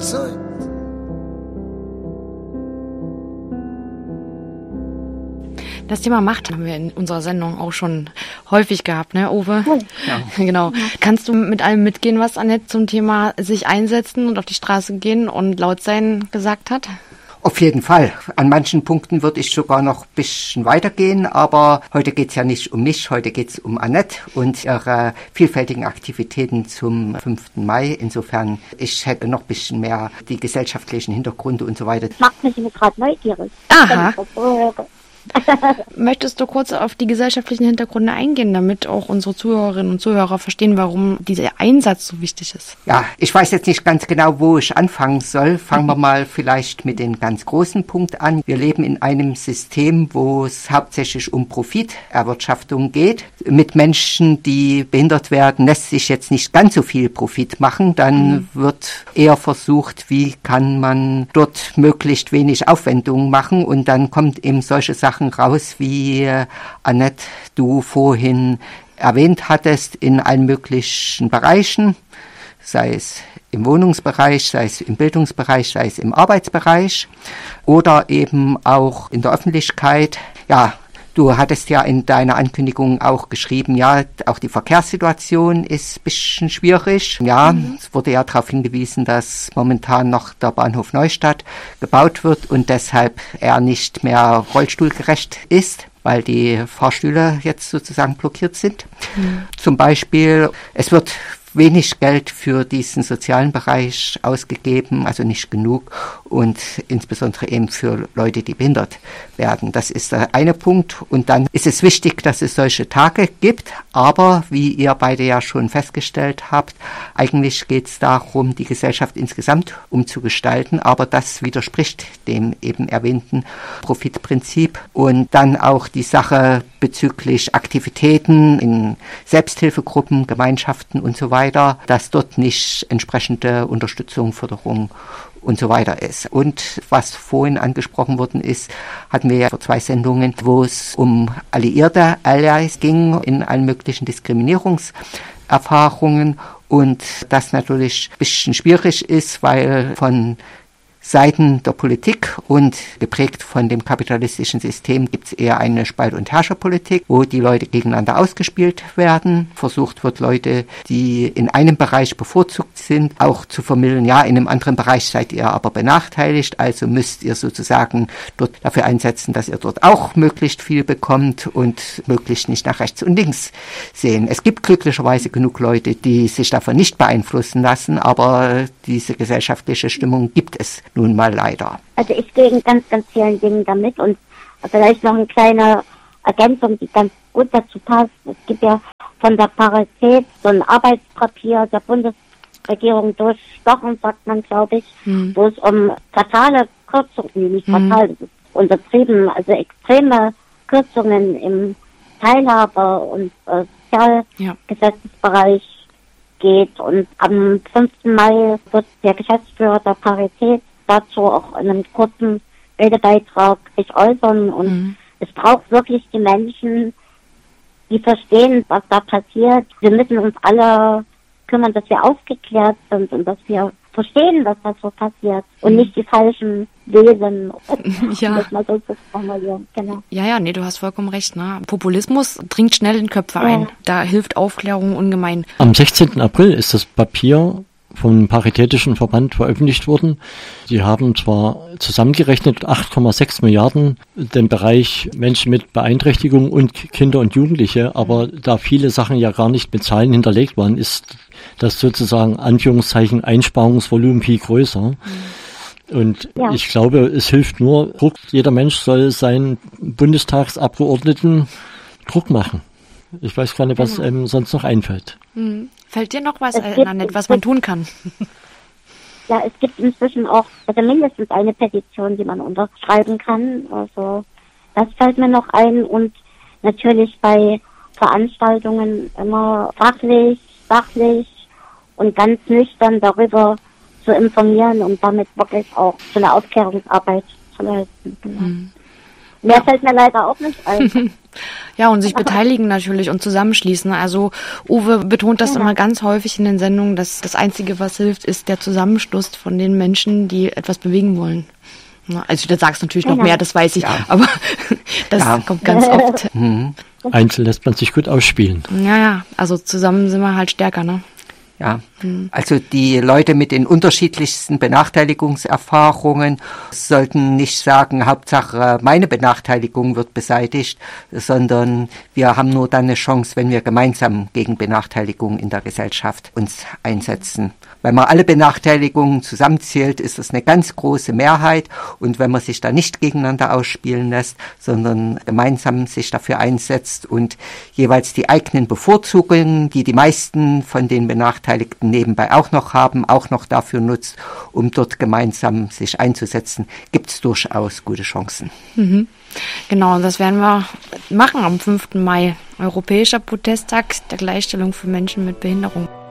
Son. Das Thema Macht haben wir in unserer Sendung auch schon häufig gehabt, ne, Uwe? Ja. Genau. Ja. Kannst du mit allem mitgehen, was Annette zum Thema sich einsetzen und auf die Straße gehen und laut sein gesagt hat? Auf jeden Fall. An manchen Punkten würde ich sogar noch ein bisschen weitergehen, aber heute geht es ja nicht um mich, heute geht es um Annette und ihre vielfältigen Aktivitäten zum 5. Mai. Insofern, ich hätte noch ein bisschen mehr die gesellschaftlichen Hintergründe und so weiter. Das macht mich gerade neugierig. Aha. Möchtest du kurz auf die gesellschaftlichen Hintergründe eingehen, damit auch unsere Zuhörerinnen und Zuhörer verstehen, warum dieser Einsatz so wichtig ist? Ja, ich weiß jetzt nicht ganz genau, wo ich anfangen soll. Fangen wir mal vielleicht mit dem ganz großen Punkt an. Wir leben in einem System, wo es hauptsächlich um Profiterwirtschaftung geht. Mit Menschen, die behindert werden, lässt sich jetzt nicht ganz so viel Profit machen. Dann wird eher versucht, wie kann man dort möglichst wenig Aufwendungen machen, und dann kommt eben solche Sachen raus, wie Annette, du vorhin erwähnt hattest, in allen möglichen Bereichen, sei es im Wohnungsbereich, sei es im Bildungsbereich, sei es im Arbeitsbereich oder eben auch in der Öffentlichkeit. Ja, du hattest ja in deiner Ankündigung auch geschrieben, ja, auch die Verkehrssituation ist ein bisschen schwierig. Ja, es wurde ja darauf hingewiesen, dass momentan noch der Bahnhof Neustadt gebaut wird und deshalb er nicht mehr rollstuhlgerecht ist, weil die Fahrstühle jetzt sozusagen blockiert sind. Zum Beispiel, es wird wenig Geld für diesen sozialen Bereich ausgegeben, also nicht genug, und insbesondere eben für Leute, die behindert werden. Das ist der eine Punkt. Und dann ist es wichtig, dass es solche Tage gibt, aber wie ihr beide ja schon festgestellt habt, eigentlich geht es darum, die Gesellschaft insgesamt umzugestalten, aber das widerspricht dem eben erwähnten Profitprinzip. Und dann auch die Sache bezüglich Aktivitäten in Selbsthilfegruppen, Gemeinschaften und so weiter, dass dort nicht entsprechende Unterstützung, Förderung und so weiter ist. Und was vorhin angesprochen worden ist, hatten wir ja vor 2 Sendungen, wo es um alliierte Allies ging in allen möglichen Diskriminierungserfahrungen, und das natürlich ein bisschen schwierig ist, weil von Seiten der Politik und geprägt von dem kapitalistischen System gibt es eher eine Spalt- und Herrscherpolitik, wo die Leute gegeneinander ausgespielt werden. Versucht wird, Leute, die in einem Bereich bevorzugt sind, auch zu vermitteln, ja, in einem anderen Bereich seid ihr aber benachteiligt, also müsst ihr sozusagen dort dafür einsetzen, dass ihr dort auch möglichst viel bekommt und möglichst nicht nach rechts und links sehen. Es gibt glücklicherweise genug Leute, die sich davon nicht beeinflussen lassen, aber diese gesellschaftliche Stimmung gibt es nun mal leider. Also ich gehe in ganz, ganz vielen Dingen damit, und vielleicht noch eine kleine Ergänzung, die ganz gut dazu passt. Es gibt ja von der Parität so ein Arbeitspapier der Bundesregierung durchstochen, sagt man, glaube ich, wo es um fatale Kürzungen, nicht fatal, das ist untertrieben, also extreme Kürzungen im Teilhabe- und Sozialgesetzesbereich geht. Und am 5. Mai wird der Geschäftsführer der Parität dazu auch in einem kurzen Redebeitrag sich äußern. Und es braucht wirklich die Menschen, die verstehen, was da passiert. Wir müssen uns alle kümmern, dass wir aufgeklärt sind und dass wir verstehen, was da so passiert und nicht die falschen Wesen, ja. das mal so zu formulieren. Genau. Ja, nee, du hast vollkommen recht. Ne? Populismus dringt schnell in Köpfe ein. Da hilft Aufklärung ungemein. Am 16. April ist das Papier vom Paritätischen Verband veröffentlicht worden. Sie haben zwar zusammengerechnet 8,6 Milliarden den Bereich Menschen mit Beeinträchtigung und Kinder und Jugendliche, aber da viele Sachen ja gar nicht mit Zahlen hinterlegt waren, ist das sozusagen Anführungszeichen Einsparungsvolumen viel größer. Und ich glaube, es hilft nur Druck. Jeder Mensch soll seinen Bundestagsabgeordneten Druck machen. Ich weiß gar nicht, was einem sonst noch einfällt. Fällt dir noch was ein, Annette, was man tun kann? Ja, es gibt inzwischen auch mindestens eine Petition, die man unterschreiben kann. Also das fällt mir noch ein. Und natürlich bei Veranstaltungen immer fachlich, sachlich und ganz nüchtern darüber zu informieren und damit wirklich auch so eine Aufklärungsarbeit zu leisten. Mehr fällt mir leider auch nicht ein. Ja, und sich beteiligen natürlich und zusammenschließen. Also Uwe betont das immer ganz häufig in den Sendungen, dass das Einzige, was hilft, ist der Zusammenschluss von den Menschen, die etwas bewegen wollen. Also da sagst du natürlich noch mehr, das weiß ich, aber das kommt ganz oft. Einzeln lässt man sich gut ausspielen. Ja, also zusammen sind wir halt stärker, ne? Ja, also die Leute mit den unterschiedlichsten Benachteiligungserfahrungen sollten nicht sagen, Hauptsache meine Benachteiligung wird beseitigt, sondern wir haben nur dann eine Chance, wenn wir gemeinsam gegen Benachteiligung in der Gesellschaft uns einsetzen. Wenn man alle Benachteiligungen zusammenzählt, ist das eine ganz große Mehrheit, und wenn man sich da nicht gegeneinander ausspielen lässt, sondern gemeinsam sich dafür einsetzt und jeweils die eigenen Bevorzugungen, die die meisten von den Benachteiligten nebenbei auch noch haben, auch noch dafür nutzt, um dort gemeinsam sich einzusetzen, gibt es durchaus gute Chancen. Genau, und das werden wir machen am 5. Mai, Europäischer Protesttag der Gleichstellung für Menschen mit Behinderung.